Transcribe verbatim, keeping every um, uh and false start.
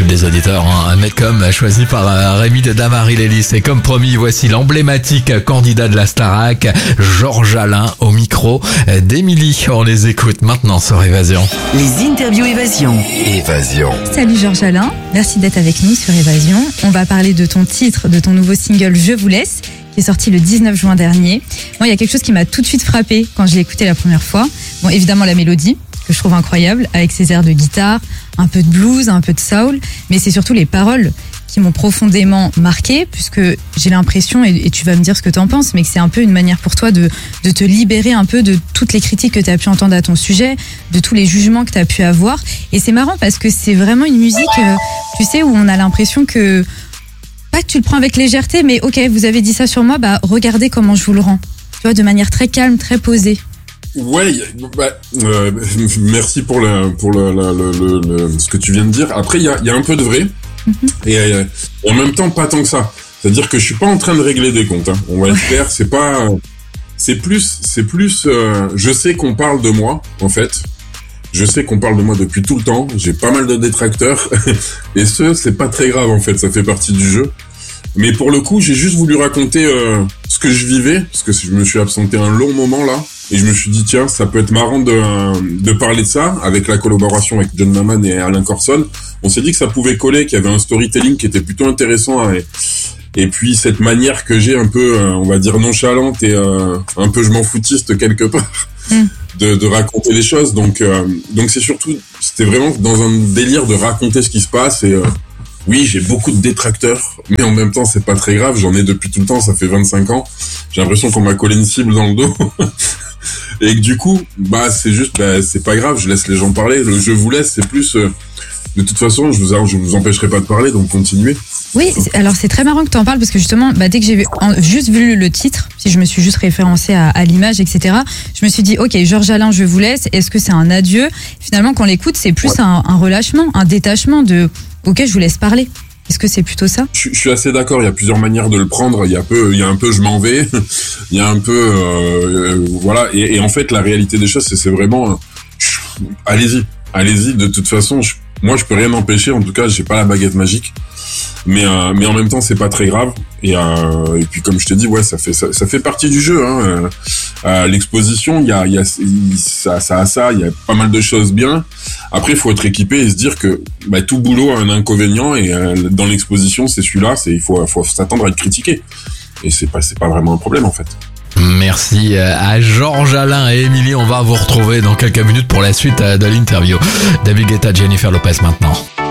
tube des auditeurs, hein. Un Metcom choisi par euh, Rémi de Damary-Lélis. Et comme promis, voici l'emblématique candidat de la Starac, Georges Alain, au micro d'Émilie. On les écoute maintenant sur Évasion. Les interviews Évasion. Évasion. Salut Georges Alain, merci d'être avec nous sur Évasion. On va parler de ton titre, de ton nouveau single Je vous laisse, qui est sorti le dix-neuf juin dernier. Moi, il y a quelque chose qui m'a tout de suite frappé quand je l'ai écouté la première fois. Bon, évidemment la mélodie, que je trouve incroyable, avec ses airs de guitare, un peu de blues, un peu de soul, mais c'est surtout les paroles qui m'ont profondément marqué, puisque j'ai l'impression, et, et tu vas me dire ce que tu en penses, mais que c'est un peu une manière pour toi de, de te libérer un peu de toutes les critiques que tu as pu entendre à ton sujet, de tous les jugements que tu as pu avoir. Et c'est marrant parce que c'est vraiment une musique, euh, tu sais, où on a l'impression que, pas que tu le prends avec légèreté, mais ok, vous avez dit ça sur moi, bah regardez comment je vous le rends. Tu vois, de manière très calme, très posée. Ouais, bah, euh, merci pour le pour le, le, le, le ce que tu viens de dire. Après, il y a il y a un peu de vrai mm-hmm. et, euh, et en même temps pas tant que ça. C'est-à-dire que je suis pas en train de régler des comptes. Hein. On va être clair, c'est pas c'est plus c'est plus. Euh, je sais qu'on parle de moi en fait. Je sais qu'on parle de moi depuis tout le temps. J'ai pas mal de détracteurs et ce c'est pas très grave en fait. Ça fait partie du jeu. Mais pour le coup, j'ai juste voulu raconter euh, ce que je vivais, parce que je me suis absenté un long moment là, et je me suis dit tiens, ça peut être marrant de de parler de ça, avec la collaboration avec John Maman et Alain Corson. On s'est dit que ça pouvait coller, qu'il y avait un storytelling qui était plutôt intéressant, et, et puis cette manière que j'ai un peu, euh, on va dire nonchalante et euh, un peu je m'en foutiste quelque part, mm. de, de raconter les choses. Donc euh, donc c'est surtout, c'était vraiment dans un délire de raconter ce qui se passe et euh, oui, j'ai beaucoup de détracteurs, mais en même temps, c'est pas très grave. J'en ai depuis tout le temps, ça fait vingt-cinq ans. J'ai l'impression qu'on m'a collé une cible dans le dos. Et que du coup, bah, c'est juste, bah, c'est pas grave, je laisse les gens parler. Le je vous laisse, c'est plus, euh, de toute façon, je vous, je vous empêcherai pas de parler, donc continuez. Oui, alors c'est très marrant que tu en parles parce que justement, bah, dès que j'ai vu, en, juste vu le titre, si je me suis juste référencée à, à l'image, et cetera, je me suis dit, ok, Georges Alain, je vous laisse. Est-ce que c'est un adieu? Finalement, quand on l'écoute, c'est plus ouais. un, un relâchement, un détachement de, ok, je vous laisse parler. Est-ce que c'est plutôt ça? je, je suis assez d'accord. Il y a plusieurs manières de le prendre. Il y a un peu, il y a un peu, je m'en vais. Il y a un peu, euh, euh, voilà. Et, et en fait, la réalité des choses, c'est, c'est vraiment, euh, allez-y, allez-y. De toute façon, je, moi, je peux rien empêcher. En tout cas, j'ai pas la baguette magique. Mais euh, mais en même temps, c'est pas très grave. Et euh, et puis comme je te dis, ouais, ça fait ça, ça fait partie du jeu. Hein. Euh, euh, l'exposition, il y a il y a ça ça a ça. Il y a pas mal de choses bien. Après, il faut être équipé et se dire que bah, tout boulot a un inconvénient. Et euh, dans l'exposition, c'est celui-là. C'est il faut faut s'attendre à être critiqué. Et c'est pas c'est pas vraiment un problème en fait. Merci à Georges Alain et Émilie. On va vous retrouver dans quelques minutes pour la suite de l'interview. David Guetta, Jennifer Lopez maintenant.